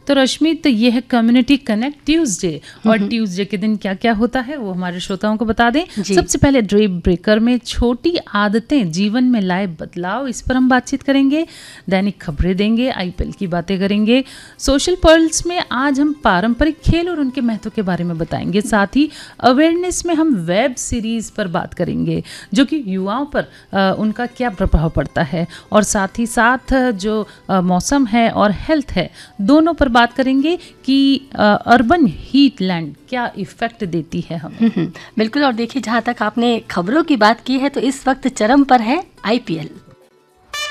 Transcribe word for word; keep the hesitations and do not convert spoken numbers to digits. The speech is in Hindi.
तो रश्मि, तो ये है कम्युनिटी कनेक्ट ट्यूसडे, और ट्यूसडे के दिन क्या क्या होता है वो हमारे श्रोताओं को बता दें। सबसे पहले ड्रीम ब्रेकर में छोटी आदतें जीवन में लाए बदलाव, इस पर हम बातचीत करेंगे। दैनिक खबरें देंगे, आईपीएल की बातें करेंगे। सोशल पर्ल्स में आज हम पारंपरिक खेल और उनके महत्व के बारे में बताएंगे। साथ ही अवेयरनेस में हम वेब सीरीज पर बात करेंगे जो कि युवाओं पर आ, उनका क्या प्रभाव पड़ता है, और साथ ही साथ जो आ, मौसम है और हेल्थ है, दोनों पर बात करेंगे कि अर्बन हीट लैंड क्या इफेक्ट देती है हमें। बिल्कुल। और देखिए, जहाँ तक आपने खबरों की बात की है तो इस वक्त चरम पर है आईपीएल।